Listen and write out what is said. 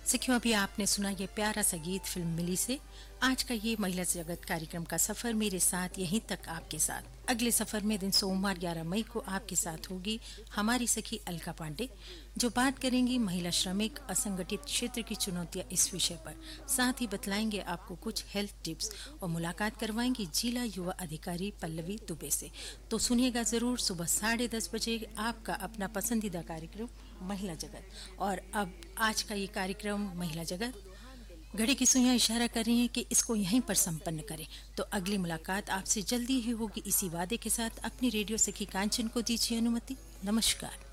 सखियों, अभी आपने सुना ये प्यारा सा गीत फिल्म मिली से। आज का ये महिला जगत कार्यक्रम का सफर मेरे साथ यहीं तक आपके साथ। अगले सफर में दिन सोमवार 11 मई को आपके साथ होगी हमारी सखी अलका पांडे, जो बात करेंगी महिला श्रमिक असंगठित क्षेत्र की चुनौतियां इस विषय पर। साथ ही बतलाएंगे आपको कुछ हेल्थ टिप्स और मुलाकात करवाएंगी जिला युवा अधिकारी पल्लवी दुबे से। तो सुनिएगा जरूर सुबह 10:30 बजे आपका अपना पसंदीदा कार्यक्रम महिला जगत। और अब आज का ये कार्यक्रम महिला जगत घड़ी की सुइयां इशारा कर रही हैं कि इसको यहीं पर संपन्न करें। तो अगली मुलाकात आपसे जल्दी ही होगी इसी वादे के साथ। अपनी रेडियो सखी कांचन को दीजिए अनुमति। नमस्कार।